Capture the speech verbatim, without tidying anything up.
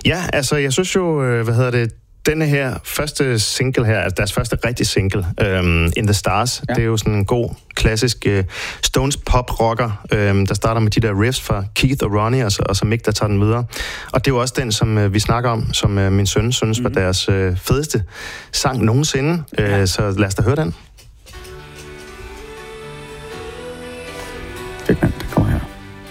Ja, altså, jeg synes jo, hvad hedder det, denne her første single her, altså deres første rigtige single, um, In the Stars, ja. Det er jo sådan en god, klassisk uh, Stones pop-rocker, um, der starter med de der riffs fra Keith og Ronnie, og så, og så Mick, der tager den videre. Og det er jo også den, som uh, vi snakker om, som uh, min søn synes mm-hmm. var deres uh, fedeste sang nogensinde. Ja. Uh, så lad os da høre den.